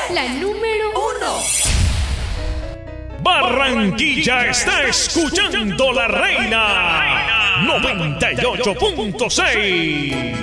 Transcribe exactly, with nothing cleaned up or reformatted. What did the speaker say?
la número uno. Barranquilla está escuchando La Reina noventa y ocho punto seis.